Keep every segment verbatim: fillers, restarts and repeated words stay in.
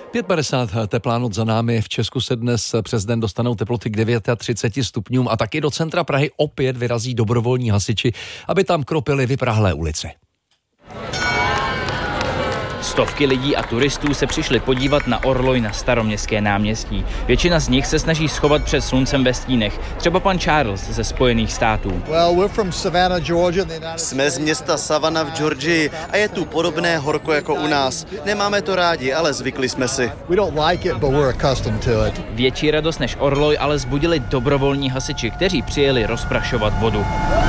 pět padesát teplá noc za námi. V Česku se dnes přes den dostanou teploty k třiceti devíti stupňům a taky do centra Prahy opět vyrazí dobrovolní hasiči, aby tam kropili vyprahlé ulice. Stovky lidí a turistů se přišli podívat na orloj na Staroměstské náměstí. Většina z nich se snaží schovat před sluncem ve stínech. Třeba pan Charles ze Spojených států. Jsme z města Savannah v Georgii a je tu podobné horko jako u nás. Nemáme to rádi, ale zvykli jsme si. Větší radost než orloj ale zbudili dobrovolní hasiči, kteří přijeli rozprašovat vodu.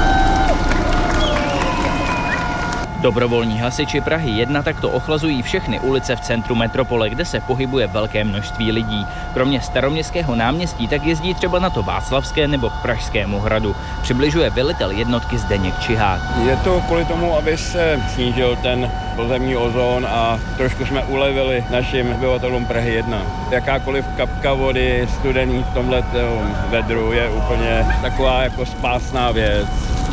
Dobrovolní hasiči Prahy jedna takto ochlazují všechny ulice v centru metropole, kde se pohybuje velké množství lidí. Kromě Staroměstského náměstí tak jezdí třeba na to Václavské nebo k Pražskému hradu. Přibližuje velitel jednotky Zdeněk Čihák. Je to kvůli tomu, aby se snížil ten pozemní ozon a trošku jsme ulevili našim obyvatelům Prahy jedna. Jakákoliv kapka vody studený v tomhle vedru je úplně taková jako spásná věc.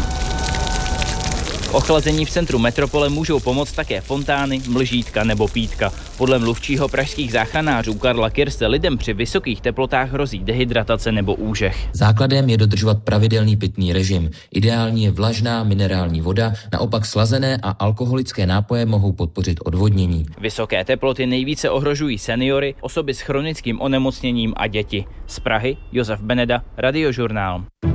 Ochlazení v centru metropole můžou pomoct také fontány, mlžítka nebo pítka. Podle mluvčího pražských záchranářů Karla Kirse lidem při vysokých teplotách hrozí dehydratace nebo úžeh. Základem je dodržovat pravidelný pitný režim. Ideální je vlažná minerální voda, naopak slazené a alkoholické nápoje mohou podpořit odvodnění. Vysoké teploty nejvíce ohrožují seniory, osoby s chronickým onemocněním a děti. Z Prahy Josef Beneda, Radiožurnál.